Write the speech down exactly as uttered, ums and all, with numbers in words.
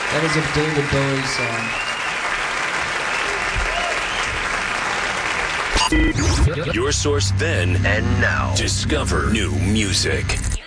That is a David Bowie song. Your source then and now. Discover new music.